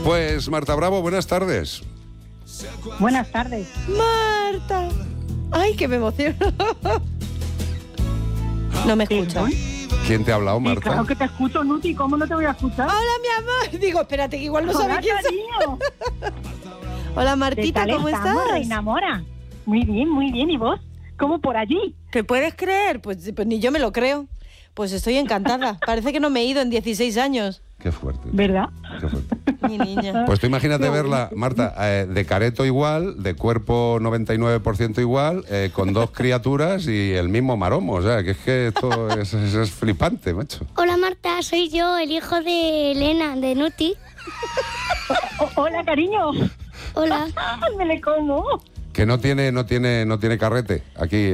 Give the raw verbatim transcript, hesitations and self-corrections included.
Pues Marta Bravo, buenas tardes. Buenas tardes. Marta. Ay, que me emociono. No me escucha. ¿Quién te ha hablado, Sí, Marta? claro que te escucho, Nuti. ¿Cómo no te voy a escuchar? Hola, mi amor. Digo, espérate, que igual no sabe Hola, quién soy. cariño. Hola, ¿Qué Martita, tal ¿cómo estamos, estás? Reina Mora? Muy bien, muy bien. ¿Y vos? ¿Cómo por allí? ¿Te puedes creer? Pues, pues ni yo me lo creo. Pues estoy encantada. Parece que no me he ido en dieciséis años. Qué fuerte. ¿Verdad? Qué fuerte. Mi niña. Pues tú imagínate verla, Marta, eh, de careto igual, de cuerpo noventa y nueve por ciento igual, eh, con dos criaturas y el mismo maromo. O sea, que es que esto es, es, es flipante, macho. Hola Marta, soy yo, el hijo de Elena, de Nuti. O- hola, cariño. Hola. Me le conozco. Que no tiene, no tiene, no tiene carrete aquí.